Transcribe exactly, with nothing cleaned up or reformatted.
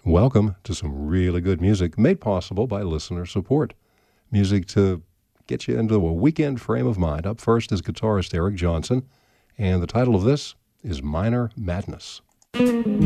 Welcome to some really good music made possible by listener support. Music to get you into a weekend frame of mind. Up first is guitarist Eric Johnson, and the title of this is Minor Madness.